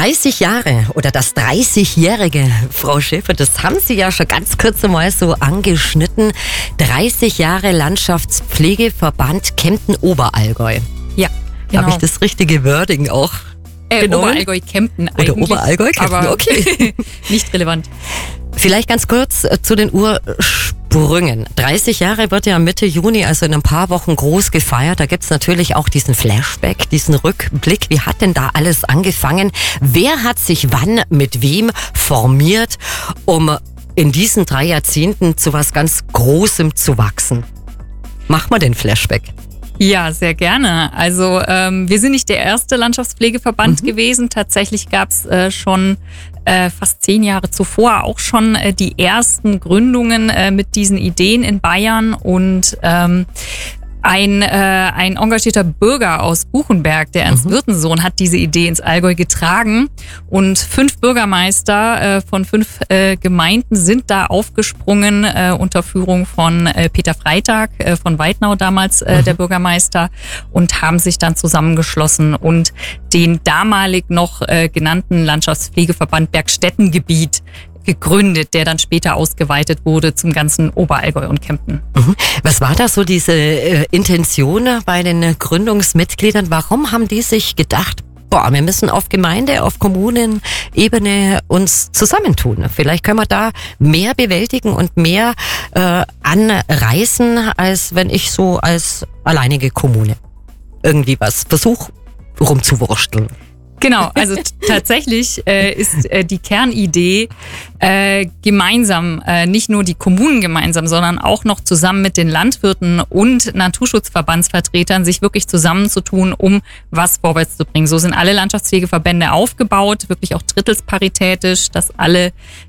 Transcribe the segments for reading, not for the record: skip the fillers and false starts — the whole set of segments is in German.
30 Jahre oder das 30-jährige, Frau Schäfer, das haben Sie ja schon ganz kurz mal so angeschnitten. 30 Jahre Landschaftspflegeverband Kempten-Oberallgäu. Ja, genau. Habe ich das richtige Wording auch genommen? Oberallgäu-Kempten eigentlich. Oder Oberallgäu-Kempten, aber okay. Nicht relevant. Vielleicht ganz kurz zu den Ursprüngen. 30 Jahre wird ja Mitte Juni, also in ein paar Wochen groß gefeiert. Da gibt's natürlich auch diesen Flashback, diesen Rückblick. Wie hat denn da alles angefangen? Wer hat sich wann mit wem formiert, um in diesen 3 Jahrzehnten zu was ganz Großem zu wachsen? Mach mal den Flashback. Ja, sehr gerne. Also wir sind nicht der erste Landschaftspflegeverband gewesen. Tatsächlich gab's schon fast 10 Jahre zuvor auch schon die ersten Gründungen mit diesen Ideen in Bayern und ein engagierter Bürger aus Buchenberg, der Ernst Wirtensohn, hat diese Idee ins Allgäu getragen und 5 Bürgermeister von 5 Gemeinden sind da aufgesprungen unter Führung von Peter Freitag von Weidnau damals der Bürgermeister und haben sich dann zusammengeschlossen und den damalig noch genannten Landschaftspflegeverband Bergstättengebiet gegründet, der dann später ausgeweitet wurde zum ganzen Oberallgäu und Kempten. Was war da so diese Intention bei den Gründungsmitgliedern? Warum haben die sich gedacht, wir müssen auf Gemeinde-, auf Kommunenebene uns zusammentun? Vielleicht können wir da mehr bewältigen und mehr anreißen, als wenn ich so als alleinige Kommune irgendwie was versuche rumzuwursteln. Genau, also tatsächlich ist die Kernidee gemeinsam, nicht nur die Kommunen gemeinsam, sondern auch noch zusammen mit den Landwirten und Naturschutzverbandsvertretern sich wirklich zusammenzutun, um was vorwärts zu bringen. So sind alle Landschaftspflegeverbände aufgebaut, wirklich auch drittelsparitätisch, dass alle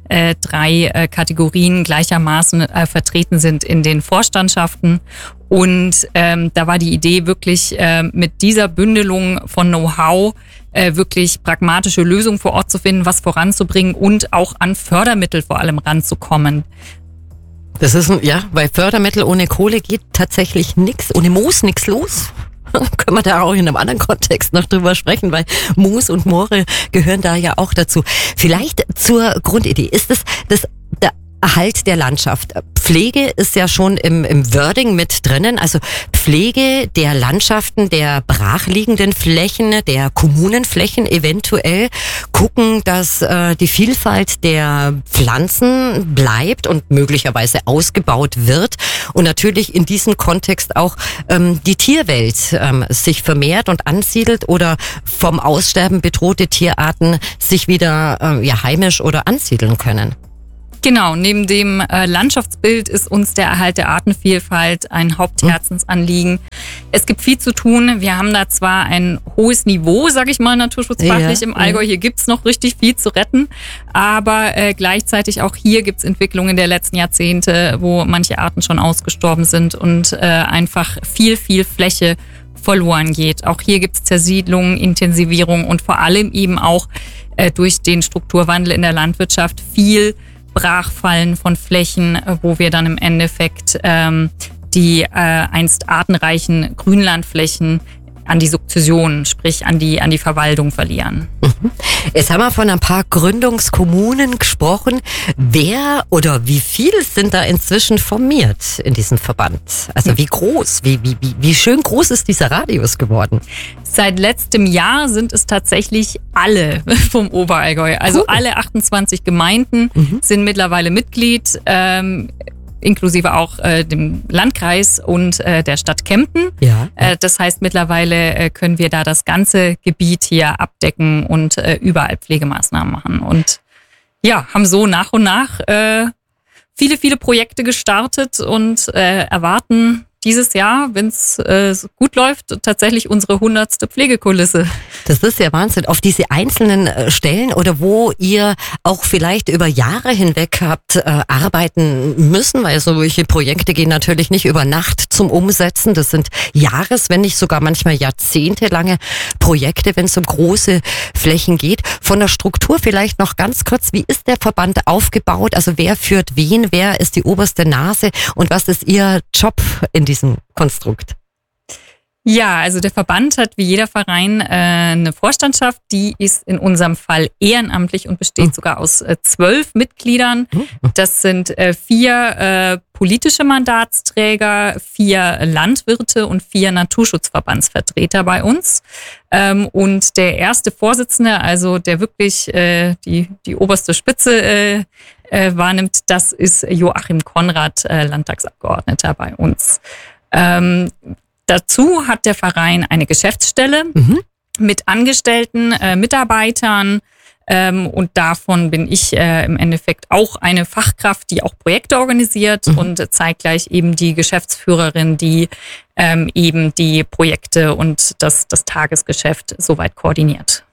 3 Kategorien gleichermaßen vertreten sind in den Vorstandschaften. Und da war die Idee wirklich mit dieser Bündelung von Know-how wirklich pragmatische Lösungen vor Ort zu finden, was voranzubringen und auch an Fördermittel vor allem ranzukommen. Das ist weil Fördermittel ohne Kohle geht tatsächlich nichts, ohne Moos nichts los. Können wir da auch in einem anderen Kontext noch drüber sprechen, weil Moos und Moore gehören da ja auch dazu. Vielleicht zur Grundidee. Ist es der Erhalt der Landschaft? Pflege ist ja schon im Wording mit drinnen, also Pflege der Landschaften, der brachliegenden Flächen, der Kommunenflächen eventuell, gucken, dass die Vielfalt der Pflanzen bleibt und möglicherweise ausgebaut wird und natürlich in diesem Kontext auch die Tierwelt sich vermehrt und ansiedelt oder vom Aussterben bedrohte Tierarten sich wieder heimisch oder ansiedeln können. Genau, neben dem Landschaftsbild ist uns der Erhalt der Artenvielfalt ein Hauptherzensanliegen. Es gibt viel zu tun. Wir haben da zwar ein hohes Niveau, sage ich mal, naturschutzfachlich im Allgäu. Hier gibt's noch richtig viel zu retten. Aber gleichzeitig auch hier gibt's Entwicklungen der letzten Jahrzehnte, wo manche Arten schon ausgestorben sind und einfach viel Fläche verloren geht. Auch hier gibt's Zersiedlung, Intensivierung und vor allem eben auch durch den Strukturwandel in der Landwirtschaft viel Brachfallen von Flächen, wo wir dann im Endeffekt die einst artenreichen Grünlandflächen an die Sukzession, sprich an die Verwaltung verlieren. Jetzt haben wir von ein paar Gründungskommunen gesprochen. Wer oder wie viel sind da inzwischen formiert in diesem Verband? Also wie groß, wie schön groß ist dieser Radius geworden? Seit letztem Jahr sind es tatsächlich alle vom Oberallgäu. Also alle 28 Gemeinden sind mittlerweile Mitglied. Inklusive auch dem Landkreis und der Stadt Kempten. Ja. Das heißt, mittlerweile können wir da das ganze Gebiet hier abdecken und überall Pflegemaßnahmen machen. Und ja, haben so nach und nach viele Projekte gestartet und erwarten dieses Jahr, wenn es gut läuft, tatsächlich unsere 100. Pflegekulisse. Das ist ja Wahnsinn. Auf diese einzelnen Stellen oder wo ihr auch vielleicht über Jahre hinweg habt arbeiten müssen, weil solche Projekte gehen natürlich nicht über Nacht zum Umsetzen. Das sind wenn nicht sogar manchmal jahrzehntelange Projekte, wenn es um große Flächen geht. Von der Struktur vielleicht noch ganz kurz, wie ist der Verband aufgebaut? Also wer führt wen? Wer ist die oberste Nase? Und was ist Ihr Job in diesem Konstrukt? Ja, also der Verband hat wie jeder Verein eine Vorstandschaft, die ist in unserem Fall ehrenamtlich und besteht sogar aus 12 Mitgliedern. Das sind 4 politische Mandatsträger, 4 Landwirte und 4 Naturschutzverbandsvertreter bei uns. Und der erste Vorsitzende, also der wirklich die oberste Spitze wahrnimmt, das ist Joachim Konrad, Landtagsabgeordneter bei uns. Dazu hat der Verein eine Geschäftsstelle mit Angestellten, Mitarbeitern und davon bin ich im Endeffekt auch eine Fachkraft, die auch Projekte organisiert und zeitgleich eben die Geschäftsführerin, die eben die Projekte und das Tagesgeschäft soweit koordiniert.